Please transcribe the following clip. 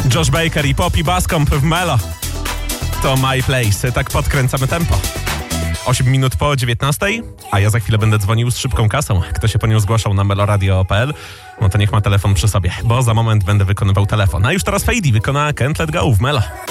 Josh Baker i Poppy Bascomb w Melo. To My Place. Tak podkręcamy tempo. 8 minut po 19, a ja za chwilę będę dzwonił z szybką kasą. Kto się po nią zgłaszał na meloradio.pl, no to niech ma telefon przy sobie, bo za moment będę wykonywał telefon. A już teraz Fady wykona Can't Let Go w Melo.